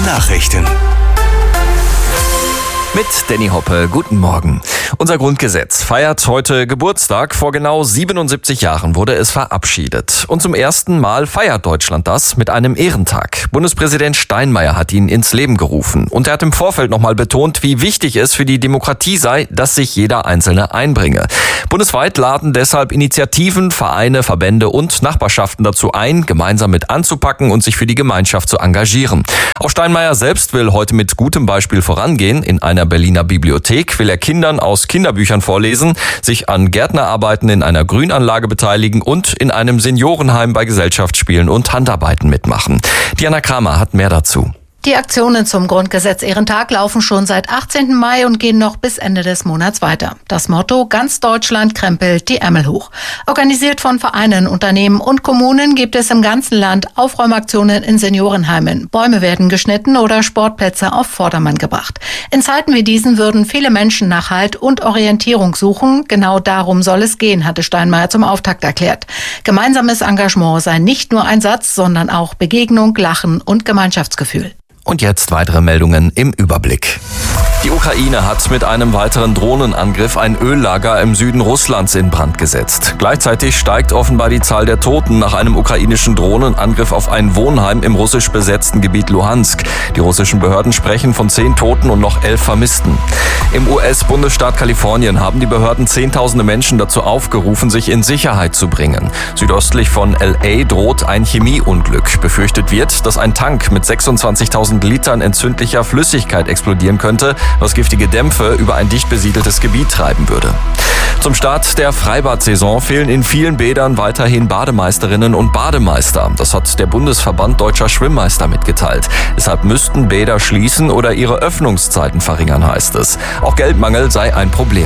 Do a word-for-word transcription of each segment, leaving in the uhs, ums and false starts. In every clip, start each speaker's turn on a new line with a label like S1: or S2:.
S1: Nachrichten.
S2: Mit Danny Hoppe, guten Morgen. Unser Grundgesetz feiert heute Geburtstag. Vor genau siebenundsiebzig Jahren wurde es verabschiedet. Und zum ersten Mal feiert Deutschland das mit einem Ehrentag. Bundespräsident Steinmeier hat ihn ins Leben gerufen. Und er hat im Vorfeld nochmal betont, wie wichtig es für die Demokratie sei, dass sich jeder Einzelne einbringe. Bundesweit laden deshalb Initiativen, Vereine, Verbände und Nachbarschaften dazu ein, gemeinsam mit anzupacken und sich für die Gemeinschaft zu engagieren. Auch Steinmeier selbst will heute mit gutem Beispiel vorangehen. In einer Berliner Bibliothek will er Kindern aus Kinderbüchern vorlesen, sich an Gärtnerarbeiten in einer Grünanlage beteiligen und in einem Seniorenheim bei Gesellschaftsspielen und Handarbeiten mitmachen. Diana Kramer hat mehr dazu.
S3: Die Aktionen zum Grundgesetz-Ehrentag laufen schon seit achtzehnten Mai und gehen noch bis Ende des Monats weiter. Das Motto: Ganz Deutschland krempelt die Ärmel hoch. Organisiert von Vereinen, Unternehmen und Kommunen gibt es im ganzen Land Aufräumaktionen in Seniorenheimen. Bäume werden geschnitten oder Sportplätze auf Vordermann gebracht. In Zeiten wie diesen würden viele Menschen nach Halt und Orientierung suchen. Genau darum soll es gehen, hatte Steinmeier zum Auftakt erklärt. Gemeinsames Engagement sei nicht nur ein Satz, sondern auch Begegnung, Lachen und Gemeinschaftsgefühl.
S2: Und jetzt weitere Meldungen im Überblick. Die Ukraine hat mit einem weiteren Drohnenangriff ein Öllager im Süden Russlands in Brand gesetzt. Gleichzeitig steigt offenbar die Zahl der Toten nach einem ukrainischen Drohnenangriff auf ein Wohnheim im russisch besetzten Gebiet Luhansk. Die russischen Behörden sprechen von zehn Toten und noch elf Vermissten. Im U S-Bundesstaat Kalifornien haben die Behörden zehntausende Menschen dazu aufgerufen, sich in Sicherheit zu bringen. Südöstlich von L A droht ein Chemieunglück. Befürchtet wird, dass ein Tank mit sechsundzwanzigtausend Litern entzündlicher Flüssigkeit explodieren könnte, was giftige Dämpfe über ein dicht besiedeltes Gebiet treiben würde. Zum Start der Freibad-Saison fehlen in vielen Bädern weiterhin Bademeisterinnen und Bademeister. Das hat der Bundesverband Deutscher Schwimmmeister mitgeteilt. Deshalb müssten Bäder schließen oder ihre Öffnungszeiten verringern, heißt es. Auch Geldmangel sei ein Problem.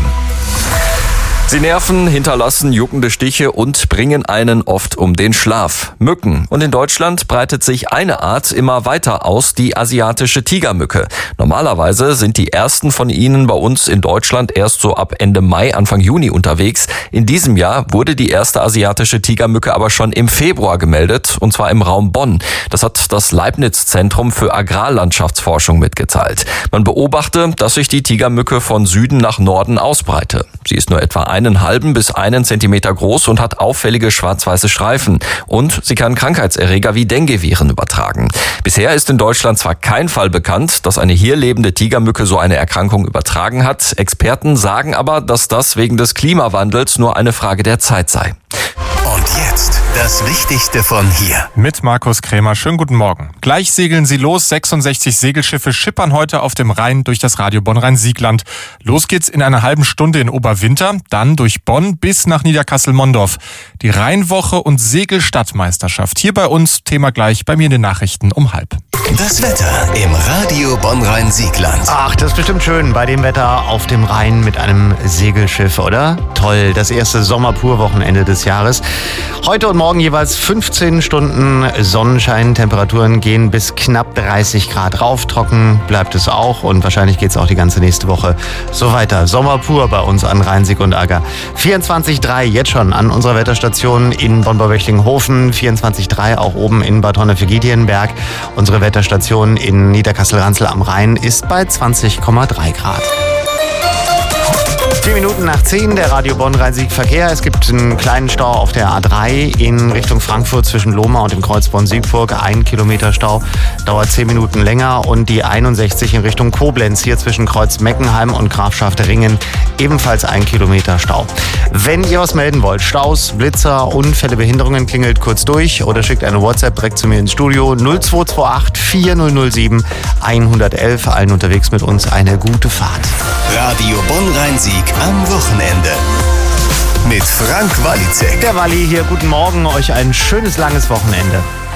S2: Sie nerven, hinterlassen juckende Stiche und bringen einen oft um den Schlaf. Mücken. Und in Deutschland breitet sich eine Art immer weiter aus, die asiatische Tigermücke. Normalerweise sind die ersten von ihnen bei uns in Deutschland erst so ab Ende Mai, Anfang Juni unterwegs. In diesem Jahr wurde die erste asiatische Tigermücke aber schon im Februar gemeldet, und zwar im Raum Bonn. Das hat das Leibniz-Zentrum für Agrarlandschaftsforschung mitgeteilt. Man beobachte, dass sich die Tigermücke von Süden nach Norden ausbreite. Sie ist nur etwa einen halben bis einen Zentimeter groß und hat auffällige schwarz-weiße Streifen. Und sie kann Krankheitserreger wie Dengue-Viren übertragen. Bisher ist in Deutschland zwar kein Fall bekannt, dass eine hier lebende Tigermücke so eine Erkrankung übertragen hat. Experten sagen aber, dass das wegen des Klimawandels nur eine Frage der Zeit sei.
S1: Und jetzt das Wichtigste von hier.
S4: Mit Markus Krämer. Schönen guten Morgen. Gleich segeln sie los. sechsundsechzig Segelschiffe schippern heute auf dem Rhein durch das Radio Bonn-Rhein-Siegland. Los geht's in einer halben Stunde in Oberwinter, dann durch Bonn bis nach Niederkassel-Mondorf. Die Rheinwoche und Segelstadtmeisterschaft. Hier bei uns, Thema gleich bei mir in den Nachrichten um halb.
S1: Das Wetter im Radio Bonn-Rhein-Siegland.
S5: Ach, das ist bestimmt schön bei dem Wetter auf dem Rhein mit einem Segelschiff, oder? Toll, das erste Sommerpur-Wochenende des Jahres. Heute und morgen jeweils fünfzehn Stunden Sonnenschein. Temperaturen gehen bis knapp dreißig Grad rauf. Trocken bleibt es auch und wahrscheinlich geht es auch die ganze nächste Woche so weiter. Sommer pur bei uns an Rhein-Sieg und Agger. vierundzwanzig Komma drei jetzt schon an unserer Wetterstation in Bonn-Böchlingen-Hofen. vierundzwanzig Komma drei auch oben in Bad Honnef-Giedienberg. Unsere Wetterstation in Niederkassel-Ranzel am Rhein ist bei zwanzig Komma drei Grad. Vier Minuten nach zehn, der Radio Bonn-Rhein-Sieg-Verkehr. Es gibt einen kleinen Stau auf der A drei in Richtung Frankfurt zwischen Lohmar und dem Kreuz Bonn-Siegburg. Ein Kilometer Stau, dauert zehn Minuten länger. Und die einundsechzig in Richtung Koblenz, hier zwischen Kreuz Meckenheim und Grafschaft Ringen, ebenfalls ein Kilometer Stau. Wenn ihr was melden wollt, Staus, Blitzer, Unfälle, Behinderungen, klingelt kurz durch oder schickt eine WhatsApp direkt zu mir ins Studio null zwei zwei acht vier null null sieben eins eins eins. Allen unterwegs mit uns eine gute Fahrt.
S1: Radio Bonn-Rhein-Sieg am Wochenende. Mit Frank Wallitzek.
S5: Der Walli hier, guten Morgen, euch ein schönes langes Wochenende.